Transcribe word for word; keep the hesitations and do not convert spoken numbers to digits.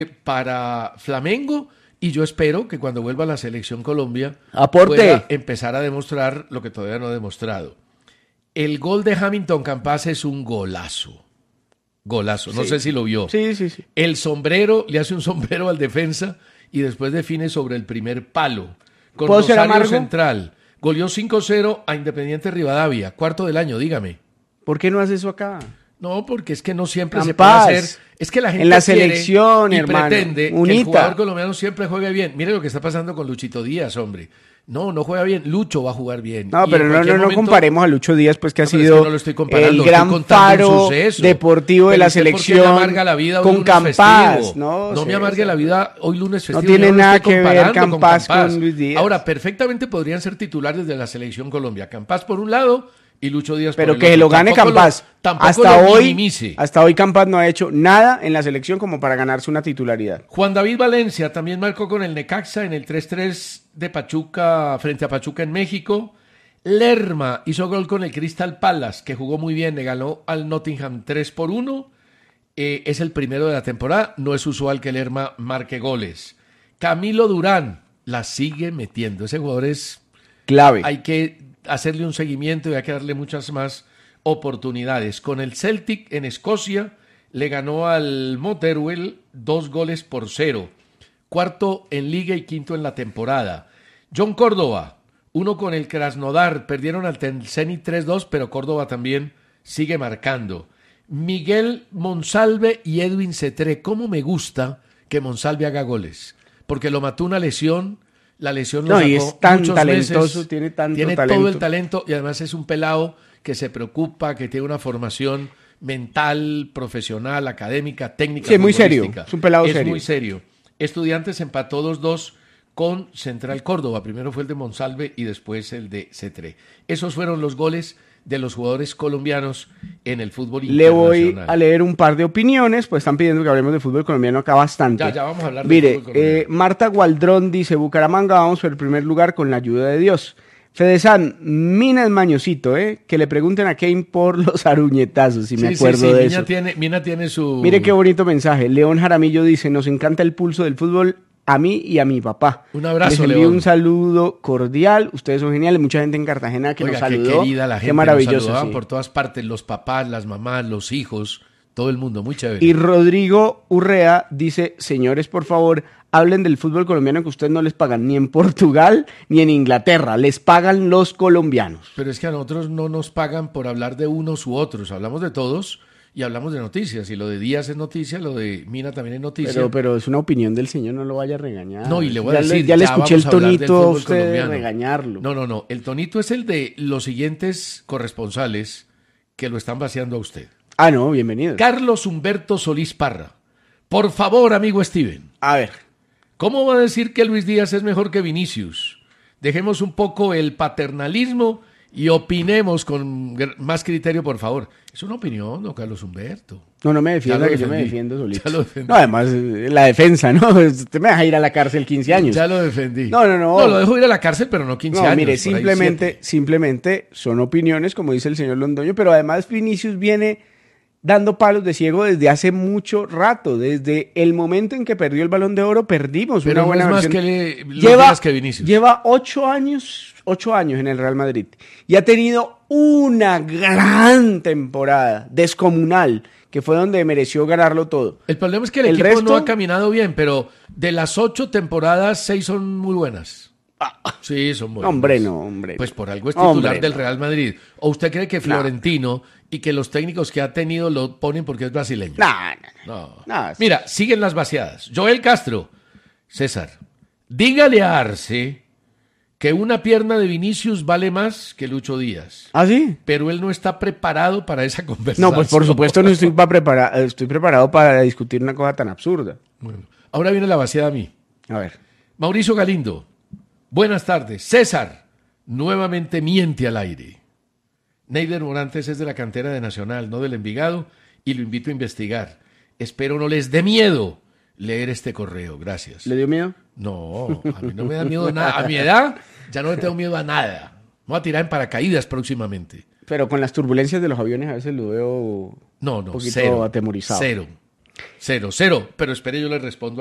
para Flamengo y yo espero que cuando vuelva a la selección Colombia Aporte. pueda empezar a demostrar lo que todavía no ha demostrado. El gol de Hamilton Campas es un golazo. Golazo, no Sí. sé si lo vio. Sí, sí, sí. El sombrero, le hace un sombrero al defensa y después define sobre el primer palo. Con ¿Puedo ser Rosario amargo? Central. Goleó cinco cero a Independiente Rivadavia, cuarto del año, dígame. ¿Por qué no hace eso acá? No, porque es que no siempre se Campas. puede hacer. Es que la gente En la quiere selección, y hermano. pretende que el Unita. jugador colombiano siempre juegue bien. Mire lo que está pasando con Luchito Díaz, hombre. No, no juega bien. Lucho va a jugar bien. No, Y pero en no, cualquier no, no momento- comparemos a Lucho Díaz, pues que ha No, pero es sido que no lo estoy comparando, el estoy gran contando un faro suceso. deportivo de Pero la usted, ¿por qué me selección amarga la vida hoy con lunes Campas. festivo? No, No me César. amargue la vida hoy lunes festivo. tiene yo lo nada estoy que ver comparando Campas con Campas. Luis Díaz. Ahora, perfectamente podrían ser titulares de la selección Colombia. Campas por un lado y Lucho Díaz Pero por el que otro. lo gane Tampoco Campas. Lo, tampoco hasta lo hoy, minimice. hasta hoy Campas no ha hecho nada en la selección como para ganarse una titularidad. Juan David Valencia también marcó con el Necaxa en el tres tres de Pachuca frente a Pachuca en México. Lerma hizo gol con el Crystal Palace, que jugó muy bien, le ganó al Nottingham tres por uno. Eh, es el primero de la temporada, no es usual que Lerma marque goles. Camilo Durán la sigue metiendo, ese jugador es... Clave. Hay que hacerle un seguimiento y hay que darle muchas más oportunidades. Con el Celtic en Escocia le ganó al Motherwell dos goles por cero. Cuarto en liga y quinto en la temporada. John Córdoba, uno con el Krasnodar, perdieron al Zenit tres dos, pero Córdoba también sigue marcando. Miguel Monsalve y Edwin Cetré, ¿cómo me gusta que Monsalve haga goles? Porque lo mató una lesión, la lesión lo No, sacó y es tan muchos talentoso, meses, tiene tanto tiene talento. todo el talento y además es un pelado que se preocupa, que tiene una formación mental, profesional, académica, técnica. Sí, es muy serio, futbolística. es un pelado Es serio. muy serio. Estudiantes empató dos dos con Central Córdoba. Primero fue el de Monsalve y después el de Cetré. Esos fueron los goles de los jugadores colombianos en el fútbol Le voy internacional. a leer un par de opiniones, pues están pidiendo que hablemos de fútbol colombiano acá bastante. Ya, ya vamos a hablar de Mire, fútbol colombiano. eh, Marta Gualdrón dice, Bucaramanga vamos por el primer lugar con la ayuda de Dios. Fedesan, Mina es mañosito, ¿eh? Que le pregunten a Kane por los aruñetazos, si me Sí, acuerdo sí, sí, de Mina eso. Tiene, Mina tiene su... Mire qué bonito mensaje. León Jaramillo dice, nos encanta el pulso del fútbol a mí y a mi papá. Un abrazo, Les envío León. un saludo cordial. Ustedes son geniales. Mucha gente en Cartagena que Oiga, nos qué saludó. querida la gente. Qué nos maravilloso. saludaban Sí. por todas partes, los papás, las mamás, los hijos, todo el mundo, muy chévere. Y Rodrigo Urrea dice, señores, por favor, hablen del fútbol colombiano que ustedes no les pagan ni en Portugal ni en Inglaterra. Les pagan los colombianos. Pero es que a nosotros no nos pagan por hablar de unos u otros, hablamos de todos y hablamos de noticias. Y lo de Díaz es noticia, lo de Mina también es noticia. Pero, pero es una opinión del señor, no lo vaya a regañar. No, y le voy a ya decir, le, ya le ya escuché el vamos a hablar del tonito a fútbol usted de colombiano. regañarlo. No, no, no. El tonito es el de los siguientes corresponsales que lo están vaciando a usted. Ah, no, bienvenido. Carlos Humberto Solís Parra. Por favor, amigo Steven. A ver. ¿Cómo va a decir que Luis Díaz es mejor que Vinicius? Dejemos un poco el paternalismo y opinemos con gr- más criterio, por favor. Es una opinión, don Carlos Humberto. No, no me Ya defienda, lo que yo me defendí. defiendo solito. Ya lo defendí. No, además, eh, la defensa, ¿no? Usted me deja ir a la cárcel quince años. Ya lo defendí. No, no, no. No, lo dejo ir a la cárcel, pero no quince No, años. mire, por ahí simplemente, siete. simplemente son opiniones, como dice el señor Londoño, pero además Vinicius viene dando palos de ciego desde hace mucho rato. Desde el momento en que perdió el Balón de Oro, perdimos Pero una no buena es más versión. que le, Luis lleva, Díaz que Vinicius. lleva ocho años, ocho años en el Real Madrid y ha tenido una gran temporada descomunal, que fue donde mereció ganarlo todo. El problema es que el, El equipo resto- no ha caminado bien, pero de las ocho temporadas, seis son muy buenas. Sí, son buenas. Hombre, no, hombre. Pues por algo es titular Hombre, del no. Real Madrid. ¿O usted cree que Florentino y que los técnicos que ha tenido lo ponen porque es brasileño? Nah, nah, No. nah. Mira, siguen las vaciadas. Joel Castro. César, dígale a Arce que una pierna de Vinicius vale más que Lucho Díaz. ¿Ah, sí? Pero él no está preparado para esa conversación. No, pues por supuesto no estoy, pa prepara estoy preparado para discutir una cosa tan absurda. Bueno, ahora viene la vaciada a mí. A ver. Mauricio Galindo. Buenas tardes. César, nuevamente miente al aire. Neider Morantes es de la cantera de Nacional, no del Envigado, y lo invito a investigar. Espero no les dé miedo leer este correo. Gracias. ¿Le dio miedo? No, a mí no me da miedo nada. A mi edad ya no le tengo miedo a nada. Me voy a tirar en paracaídas próximamente. Pero con las turbulencias de los aviones a veces lo veo No, no, un poquito cero. atemorizado. Cero. cero cero. Pero espere, yo le respondo